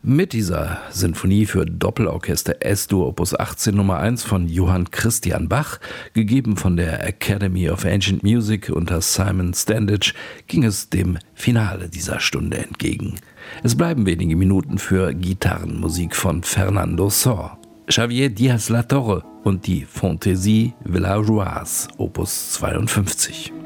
Mit dieser Sinfonie für Doppelorchester S-Dur Opus 18 Nummer 1 von Johann Christian Bach, gegeben von der Academy of Ancient Music unter Simon Standage, ging es dem Finale dieser Stunde entgegen. Es bleiben wenige Minuten für Gitarrenmusik von Fernando Sor, Xavier Diaz-Latorre und die Fantaisie Villageoise Opus 52.